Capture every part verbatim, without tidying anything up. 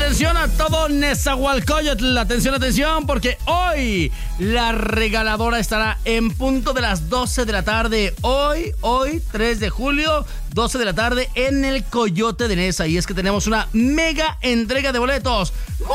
Atención a todo Nezahualcóyotl, atención, atención, porque hoy la regaladora estará en punto de las doce de la tarde. Hoy, hoy, tres de julio, doce de la tarde en el Coyote de Neza. Y es que tenemos una mega entrega de boletos. ¡Wow!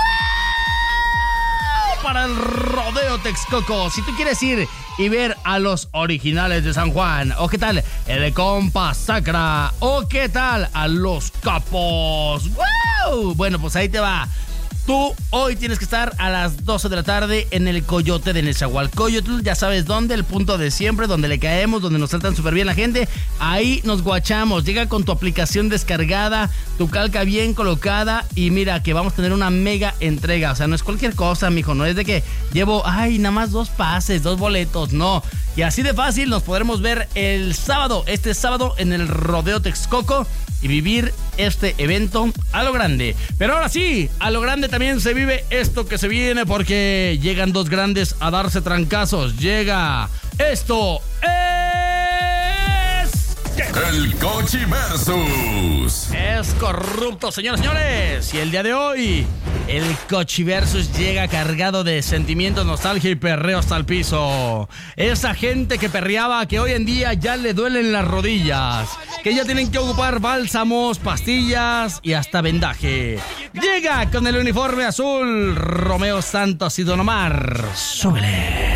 Para el Rodeo Texcoco. Si tú quieres ir y ver a los originales de San Juan, o qué tal el Compa Sacra, o qué tal a los Capos. ¡Wow! Bueno, pues ahí te va. Tú hoy tienes que estar a las doce de la tarde en el Coyote de Nezahualcóyotl. Ya sabes dónde, el punto de siempre, donde le caemos, donde nos tratan súper bien la gente. Ahí nos guachamos. Llega con tu aplicación descargada, tu calca bien colocada y mira que vamos a tener una mega entrega. O sea, no es cualquier cosa, mijo. No es de que llevo, ay, nada más dos pases, dos boletos. No. Y así de fácil nos podremos ver el sábado, este sábado en el Rodeo Texcoco y vivir este evento a lo grande. Pero ahora sí, a lo grande también se vive esto que se viene, porque llegan dos grandes a darse trancazos. Llega esto es... El Cochi Versus. Es corrupto, señoras y señores. Y el día de hoy, el Cochi Versus llega cargado de sentimientos, nostalgia y perreo hasta el piso. Esa gente que perreaba, que hoy en día ya le duelen las rodillas, que ya tienen que ocupar bálsamos, pastillas y hasta vendaje. Llega con el uniforme azul Romeo Santos y Don Omar. Súbele.